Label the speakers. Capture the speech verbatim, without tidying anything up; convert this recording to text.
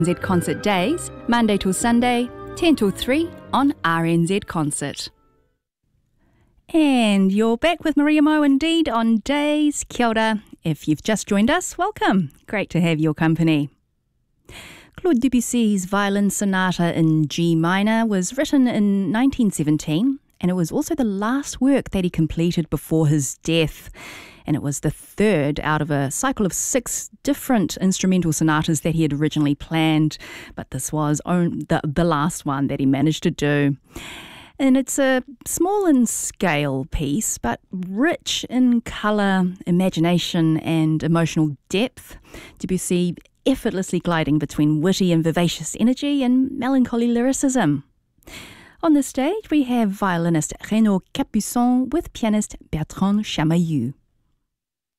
Speaker 1: Z Concert Days, Monday till Sunday, ten till three on R N Z Concert. And you're back with Maria Mo indeed on Days. Kia ora. If you've just joined us, welcome. Great to have your company. Claude Debussy's Violin Sonata in G minor was written in nineteen seventeen, and it was also the last work that he completed before his death. And it was the third out of a cycle of six different instrumental sonatas that he had originally planned, but this was on the, the last one that he managed to do. And it's a small in scale piece, but rich in colour, imagination and emotional depth. Debussy effortlessly gliding between witty and vivacious energy and melancholy lyricism. On the stage we have violinist Renaud Capuçon with pianist Bertrand Chamayou.